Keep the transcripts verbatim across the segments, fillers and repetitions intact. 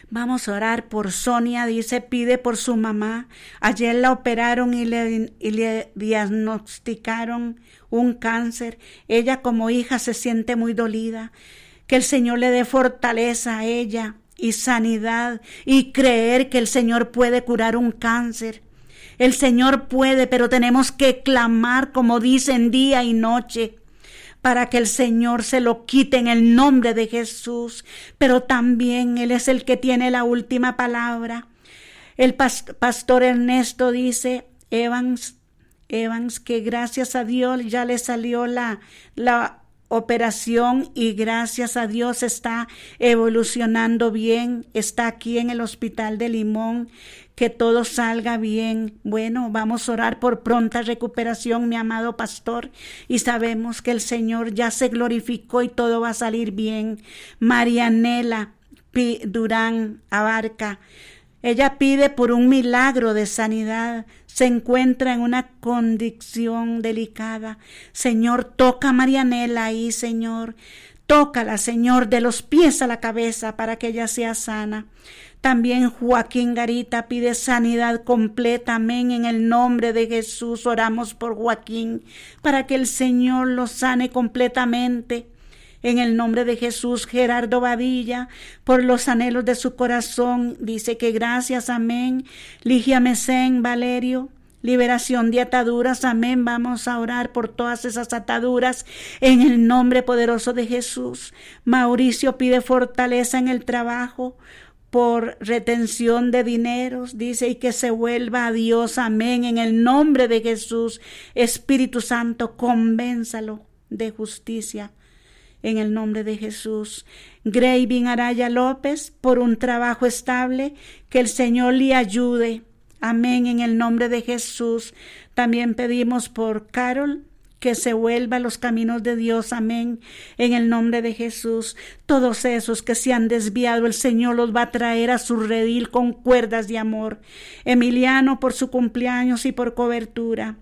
Vamos a orar por Sonia, dice, pide por su mamá. Ayer la operaron y le, y le diagnosticaron un cáncer. Ella como hija se siente muy dolida. Que el Señor le dé fortaleza a ella y sanidad y creer que el Señor puede curar un cáncer. El Señor puede, pero tenemos que clamar como dicen día y noche, para que el Señor se lo quite en el nombre de Jesús. Pero también Él es el que tiene la última palabra. El pastor Ernesto dice, Evans, Evans, que gracias a Dios ya le salió la, la operación y gracias a Dios está evolucionando bien. Está aquí en el hospital de Limón. Que todo salga bien. Bueno, vamos a orar por pronta recuperación, mi amado pastor, y sabemos que el Señor ya se glorificó y todo va a salir bien. Marianela P. Durán Abarca, ella pide por un milagro de sanidad. Se encuentra en una condición delicada. Señor, toca a Marianela ahí, Señor. Tócala, Señor, de los pies a la cabeza para que ella sea sana. También Joaquín Garita pide sanidad completa, amén, en el nombre de Jesús. Oramos por Joaquín para que el Señor lo sane completamente. En el nombre de Jesús, Gerardo Badilla, por los anhelos de su corazón, dice que gracias, amén. Ligia Mesén, Valerio, liberación de ataduras, amén. Vamos a orar por todas esas ataduras en el nombre poderoso de Jesús. Mauricio pide fortaleza en el trabajo por retención de dineros, dice, y que se vuelva a Dios, amén, en el nombre de Jesús. Espíritu Santo, convénzalo de justicia, en el nombre de Jesús. Graving Araya López, por un trabajo estable, que el Señor le ayude, amén, en el nombre de Jesús. También pedimos por Carol, que se vuelva a los caminos de Dios, amén, en el nombre de Jesús. Todos esos que se han desviado, el Señor los va a traer a su redil con cuerdas de amor. Emiliano, por su cumpleaños y por cobertura.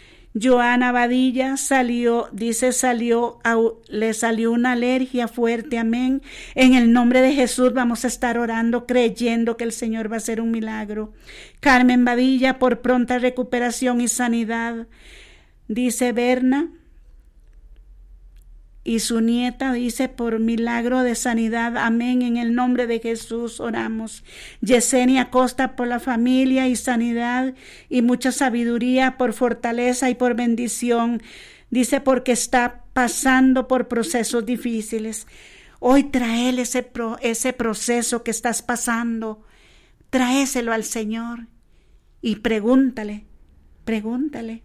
Joana Badilla salió, dice, salió, a, le salió una alergia fuerte, amén. En el nombre de Jesús vamos a estar orando, creyendo que el Señor va a hacer un milagro. Carmen Badilla, por pronta recuperación y sanidad. Dice Berna, y su nieta dice por milagro de sanidad, amén, en el nombre de Jesús oramos. Yesenia Costa, por la familia y sanidad y mucha sabiduría, por fortaleza y por bendición, dice porque está pasando por procesos difíciles. Hoy tráele ese, pro, ese proceso que estás pasando, tráeselo al Señor y pregúntale, pregúntale.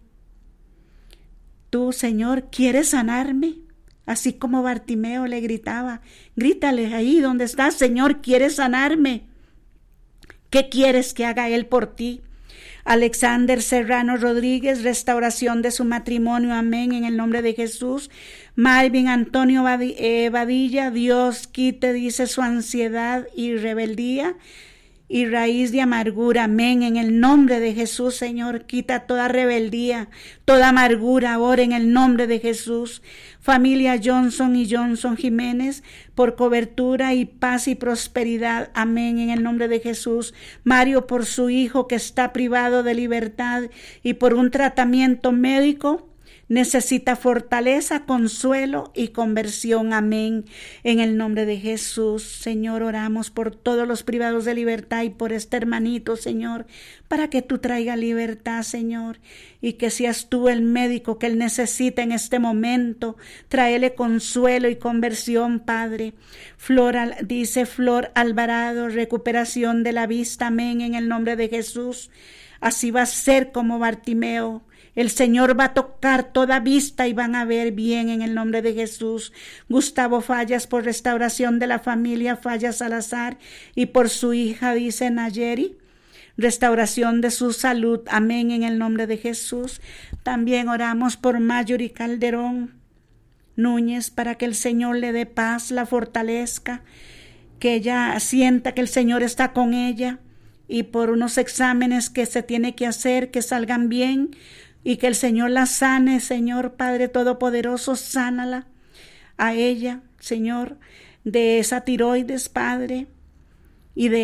Tú, Señor, ¿quieres sanarme? Así como Bartimeo le gritaba, grítale ahí donde estás, Señor, ¿quieres sanarme? ¿Qué quieres que haga Él por ti? Alexander Serrano Rodríguez, restauración de su matrimonio, amén, en el nombre de Jesús. Marvin Antonio Badilla, Dios quite, dice, su ansiedad y rebeldía y raíz de amargura, amén, en el nombre de Jesús, Señor, quita toda rebeldía, toda amargura, ahora en el nombre de Jesús. Familia Johnson y Johnson Jiménez, por cobertura y paz y prosperidad, amén, en el nombre de Jesús. Mario, por su hijo que está privado de libertad y por un tratamiento médico, necesita fortaleza, consuelo y conversión, amén, en el nombre de Jesús. Señor, oramos por todos los privados de libertad y por este hermanito, Señor, para que tú traigas libertad, Señor, y que seas tú el médico que él necesita en este momento. Tráele consuelo y conversión, Padre. Flor, dice Flor Alvarado, recuperación de la vista, amén, en el nombre de Jesús. Así va a ser como Bartimeo. El Señor va a tocar toda vista y van a ver bien en el nombre de Jesús. Gustavo Fallas, por restauración de la familia Fallas Salazar y por su hija, dice Nayeri, restauración de su salud, amén, en el nombre de Jesús. También oramos por Mayuri Calderón Núñez, para que el Señor le dé paz, la fortalezca, que ella sienta que el Señor está con ella, y por unos exámenes que se tiene que hacer, que salgan bien, y que el Señor la sane, Señor Padre Todopoderoso, sánala a ella, Señor, de esa tiroides, Padre, y de